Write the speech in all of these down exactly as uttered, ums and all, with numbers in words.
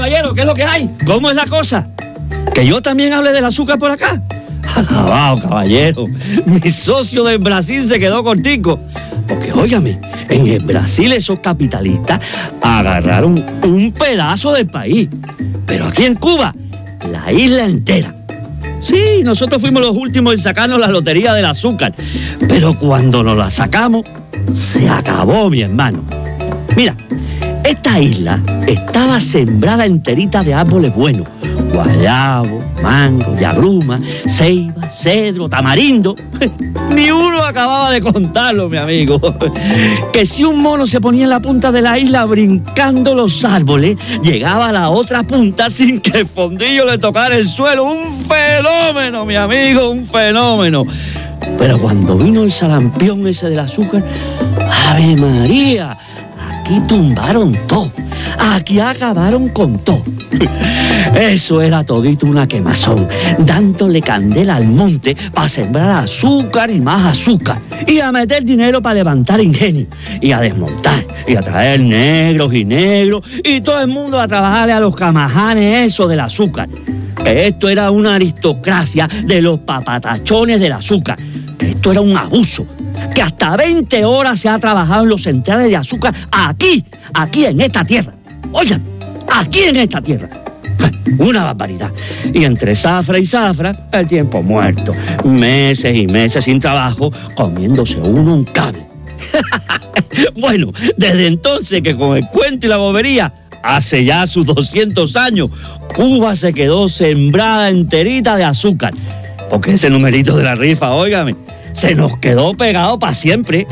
caballero, ¿qué es lo que hay? ¿Cómo es la cosa? ¿Que yo también hable del azúcar por acá? Alabado, caballero. Mi socio del Brasil se quedó cortico. Porque, óigame, en el Brasil esos capitalistas agarraron un pedazo del país. Pero aquí en Cuba, la isla entera. Sí, nosotros fuimos los últimos en sacarnos la lotería del azúcar. Pero cuando nos la sacamos, se acabó, mi hermano. Mira, esta isla estaba sembrada enterita de árboles buenos. Guayabo, mango, yagruma, ceiba, cedro, tamarindo. Ni uno acababa de contarlo, mi amigo. Que si un mono se ponía en la punta de la isla brincando los árboles, llegaba a la otra punta sin que el fondillo le tocara el suelo. Un fenómeno, mi amigo, un fenómeno. Pero cuando vino el sarampión ese del azúcar, ¡Ave María! Aquí tumbaron todo. Aquí acabaron con todo. Eso era todito una quemazón, dándole candela al monte para sembrar azúcar y más azúcar, y a meter dinero para levantar ingenio, y a desmontar, y a traer negros y negros, y todo el mundo a trabajarle a los camajanes eso del azúcar. Que esto era una aristocracia de los papatachones del azúcar, que esto era un abuso, que hasta veinte horas se ha trabajado en los centrales de azúcar aquí, aquí en esta tierra. Oigan, aquí en esta tierra. Una barbaridad. Y entre zafra y zafra, el tiempo muerto. Meses y meses sin trabajo, comiéndose uno un cable. Bueno, desde entonces que con el cuento y la bobería, hace ya sus doscientos años, Cuba se quedó sembrada enterita de azúcar. Porque ese numerito de la rifa, óigame, se nos quedó pegado para siempre.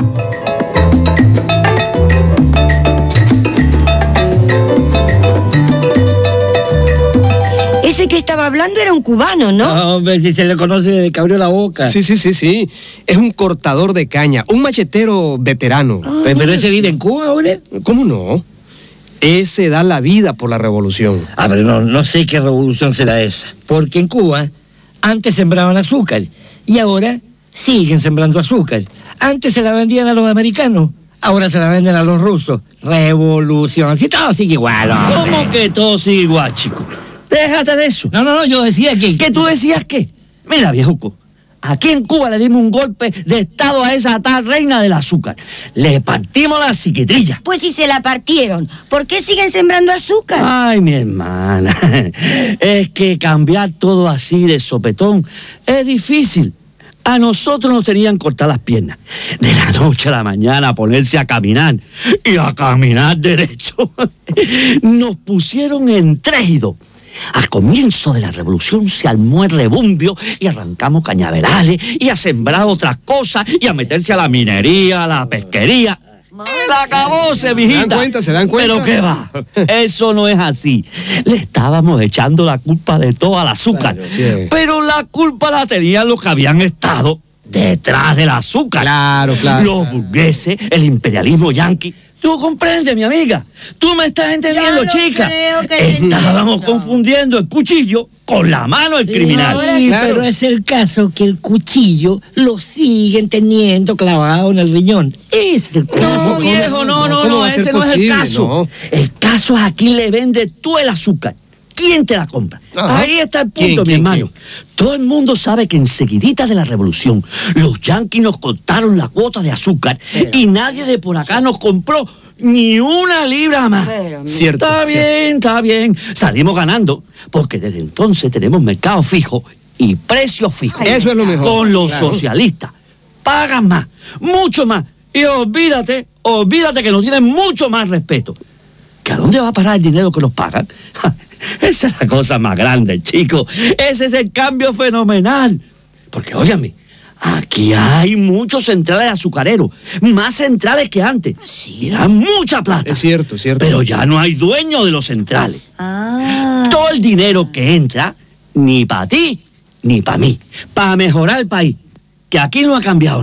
Ese que estaba hablando era un cubano, ¿no? No, hombre, si se le conoce desde que abrió la boca. Sí, sí, sí, sí. Es un cortador de caña, un machetero veterano. Oh, Pero, pero ese vive en Cuba, hombre. ¿Cómo no? Ese da la vida por la revolución. Ah, pero no, no sé qué revolución será esa. Porque en Cuba antes sembraban azúcar y ahora siguen sembrando azúcar. Antes se la vendían a los americanos, ahora se la venden a los rusos. Revolución. Si todo sigue igual, hombre. ¿Cómo que todo sigue igual, chico? Déjate de eso. No, no, no, yo decía que... ¿Qué tú decías qué? Mira, viejuco, aquí en Cuba le dimos un golpe de estado a esa tal reina del azúcar. Le partimos la psiquitrilla. Pues si se la partieron, ¿por qué siguen sembrando azúcar? Ay, mi hermana, es que cambiar todo así de sopetón es difícil. A nosotros nos tenían cortar las piernas. De la noche a la mañana a ponerse a caminar. Y a caminar derecho. Nos pusieron en trégido. Al comienzo de la revolución se armó el rebumbio y arrancamos cañaverales y a sembrar otras cosas y a meterse a la minería, a la pesquería. ¡El acabose, mijita! ¿Se dan cuenta? ¿Se dan cuenta? ¿Pero qué va? Eso no es así. Le estábamos echando la culpa de todo al azúcar. Claro, sí. Pero la culpa la tenían los que habían estado detrás del azúcar. Claro, claro. Los claro. burgueses, el imperialismo yanqui. ¿Tú comprendes, mi amiga? ¿Tú me estás entendiendo, Ya lo chica? creo que te Estábamos entiendo. confundiendo el cuchillo con la mano del criminal. Sí, Claro. pero es el caso que el cuchillo lo siguen teniendo clavado en el riñón. Ese es el caso. No, viejo, no, no, ¿Cómo no, va a ser ese no es el posible? caso. No. El caso es a quién le vende tú el azúcar. ¿Quién te la compra? Ajá. Ahí está el punto, ¿Quién, mi quién, hermano. Todo el mundo sabe que enseguidita de la revolución los yanquis nos cortaron la cuota de azúcar y nadie de por acá nos compró ni una libra más. Pero, Cierto. Está cierto. bien, está bien. Salimos ganando porque desde entonces tenemos mercado fijo y precios fijos. Eso es lo mejor. Con los Claro. socialistas. Pagan más, mucho más. Y olvídate, olvídate que nos tienen mucho más respeto. ¿Que a dónde va a parar el dinero que nos pagan? Esa es la cosa más grande, chico. Ese es el cambio fenomenal. Porque, óyame, aquí hay muchos centrales azucareros, más centrales que antes. Y dan mucha plata. Es cierto, es cierto. Pero ya no hay dueño de los centrales. Ah. Todo el dinero que entra, ni para ti, ni para mí. Para mejorar el país. Que aquí no ha cambiado nada.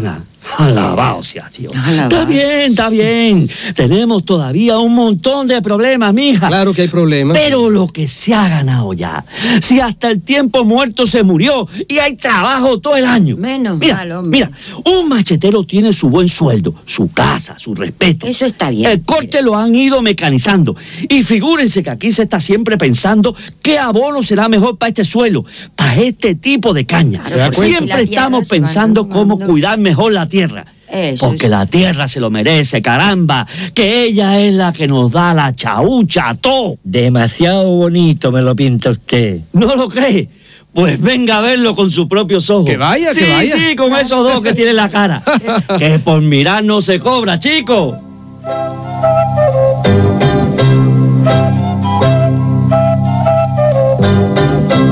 Alabado sea Dios. Alabado. Está bien, está bien. Tenemos todavía un montón de problemas, mija. Claro que hay problemas. Pero lo que se ha ganado ya, si hasta el tiempo muerto se murió y hay trabajo todo el año. Menos mira, mal, hombre. Mira, un machetero tiene su buen sueldo, su casa, su respeto. Eso está bien. El corte lo han ido mecanizando. Y figúrense que aquí se está siempre pensando qué abono será mejor para este suelo, para este tipo de caña. Claro, da cuenta? Siempre La tierra estamos se va pensando cómo arrugando. cuidar mejor la tierra. Eso Porque es. la tierra se lo merece, caramba. Que ella es la que nos da la chaucha a todo. Demasiado bonito me lo pinta usted. ¿No lo cree? Pues venga a verlo con sus propios ojos. Que vaya, sí, que vaya. Sí, con esos dos que tiene en la cara. Que por mirar no se cobra, chico.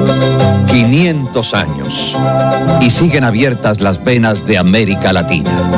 quinientos años. Y siguen abiertas las venas de América Latina.